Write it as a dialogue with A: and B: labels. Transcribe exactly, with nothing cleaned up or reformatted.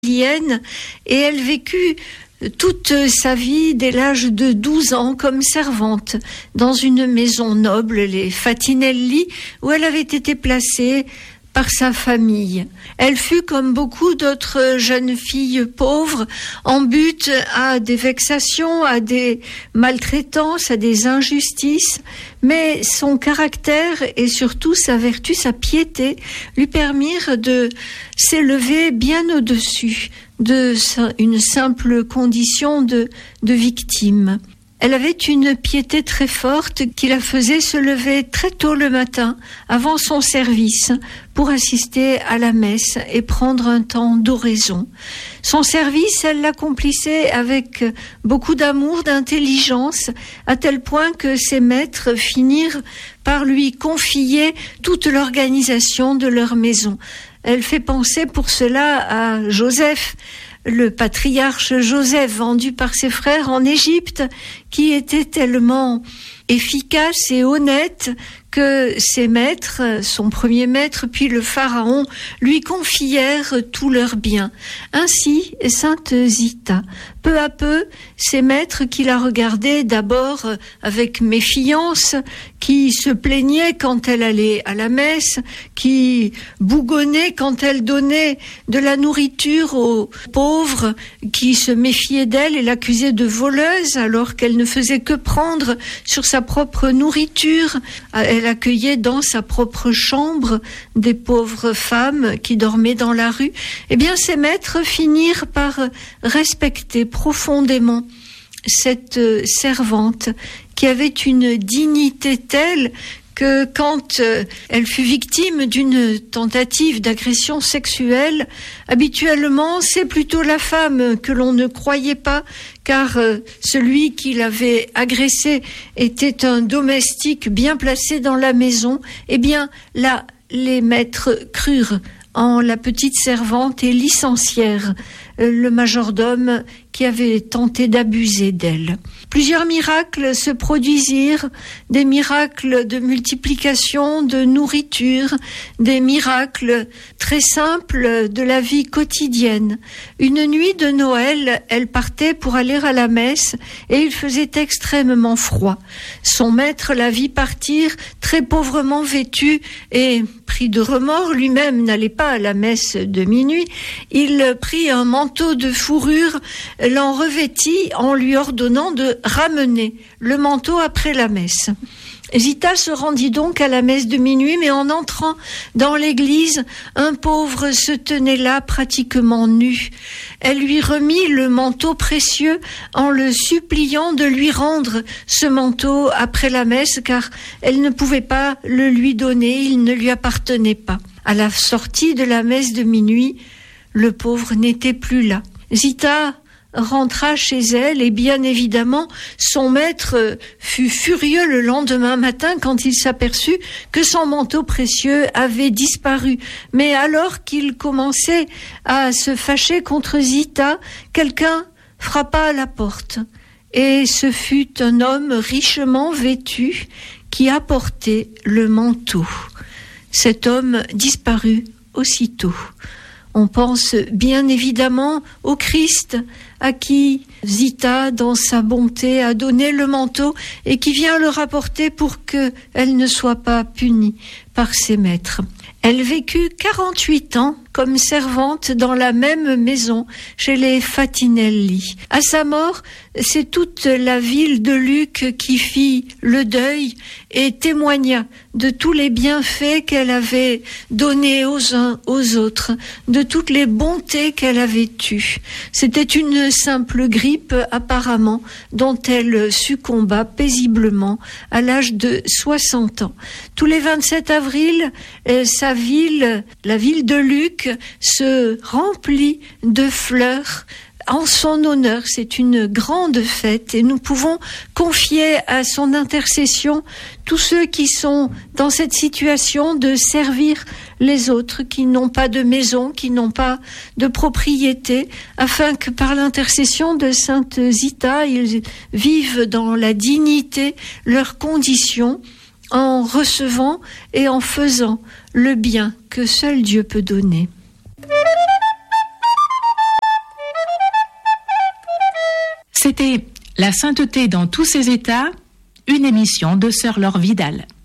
A: et elle vécut toute sa vie dès l'âge de douze ans comme servante dans une maison noble, les Fatinelli, où elle avait été placée par sa famille. Elle fut, comme beaucoup d'autres jeunes filles pauvres, en butte à des vexations, à des maltraitances, à des injustices, mais son caractère et surtout sa vertu, sa piété, lui permirent de s'élever bien au-dessus de une simple condition de, de victime. Elle avait une piété très forte qui la faisait se lever très tôt le matin, avant son service, pour assister à la messe et prendre un temps d'oraison. Son service, elle l'accomplissait avec beaucoup d'amour, d'intelligence, à tel point que ses maîtres finirent par lui confier toute l'organisation de leur maison. Elle fait penser pour cela à Joseph, le patriarche Joseph, vendu par ses frères en Égypte, qui était tellement efficace et honnête que ses maîtres, son premier maître, puis le pharaon, lui confièrent tous leurs biens. Ainsi, sainte Zita, peu à peu, ses maîtres qui la regardaient d'abord avec méfiance, qui se plaignaient quand elle allait à la messe, qui bougonnaient quand elle donnait de la nourriture aux pauvres, qui se méfiaient d'elle et l'accusaient de voleuse alors qu'elle ne faisait que prendre sur sa propre nourriture. Elle accueillait dans sa propre chambre des pauvres femmes qui dormaient dans la rue. Eh bien, ses maîtres finirent par respecter profondément cette servante qui avait une dignité telle que quand euh, elle fut victime d'une tentative d'agression sexuelle, habituellement, c'est plutôt la femme que l'on ne croyait pas, car euh, celui qui l'avait agressée était un domestique bien placé dans la maison. Eh bien, là, les maîtres crurent en la petite servante et licencièrent le majordome qui avait tenté d'abuser d'elle. Plusieurs miracles se produisirent, des miracles de multiplication, de nourriture, des miracles très simples de la vie quotidienne. Une nuit de Noël, elle partait pour aller à la messe et il faisait extrêmement froid. Son maître la vit partir très pauvrement vêtue et, pris de remords, lui-même n'allait pas à la messe de minuit. Il prit un manteau de fourrure, l'en revêtit en lui ordonnant de ramener le manteau après la messe. Zita se rendit donc à la messe de minuit, mais en entrant dans l'église, un pauvre se tenait là pratiquement nu. Elle lui remit le manteau précieux en le suppliant de lui rendre ce manteau après la messe, car elle ne pouvait pas le lui donner, il ne lui appartenait pas. À la sortie de la messe de minuit, le pauvre n'était plus là. Zita rentra chez elle et bien évidemment son maître fut furieux le lendemain matin quand il s'aperçut que son manteau précieux avait disparu. Mais alors qu'il commençait à se fâcher contre Zita, quelqu'un frappa à la porte et ce fut un homme richement vêtu qui apportait le manteau. Cet homme disparut aussitôt. On pense bien évidemment au Christ à qui Zita, dans sa bonté, a donné le manteau et qui vient le rapporter pour qu'elle ne soit pas punie par ses maîtres. Elle vécut quarante-huit ans comme servante dans la même maison chez les Fatinelli. À sa mort, c'est toute la ville de Lucques qui fit le deuil et témoigna de tous les bienfaits qu'elle avait donnés aux uns aux autres, de toutes les bontés qu'elle avait eues. C'était une simple grippe apparemment dont elle succomba paisiblement à l'âge de soixante ans. Tous les vingt-sept avril, sa ville, la ville de Lucques, se remplit de fleurs en son honneur. C'est une grande fête et nous pouvons confier à son intercession tous ceux qui sont dans cette situation de servir les autres, qui n'ont pas de maison, qui n'ont pas de propriété, afin que par l'intercession de Sainte Zita, ils vivent dans la dignité leurs conditions, en recevant et en faisant le bien que seul Dieu peut donner.
B: C'était La sainteté dans tous ses états, une émission de Sœur Laure Vidal.